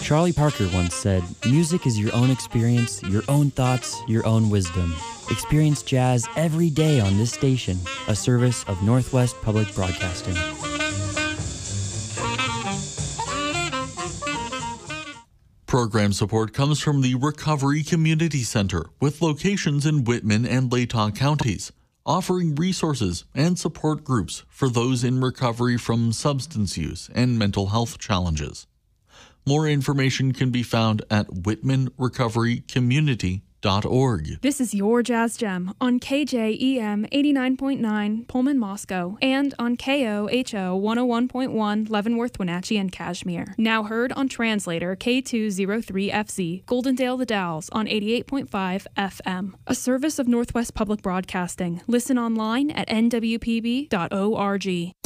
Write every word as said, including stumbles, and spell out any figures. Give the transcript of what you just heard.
Charlie Parker once said, "Music is your own experience, your own thoughts, your own wisdom." Experience jazz every day on this station, a service of Northwest Public Broadcasting. Program support comes from the Recovery Community Center, with locations in Whitman and Latah counties, offering resources and support groups for those in recovery from substance use and mental health challenges. More information can be found at whitman recovery community dot org. This is your Jazz Gem on K J E M eighty-nine point nine Pullman, Moscow, and on K O H O one oh one point one Leavenworth, Wenatchee, and Kashmir. Now heard on Translator K two oh three F Z, Goldendale The Dalles on eighty-eight point five F M. A service of Northwest Public Broadcasting. Listen online at N W P B dot org.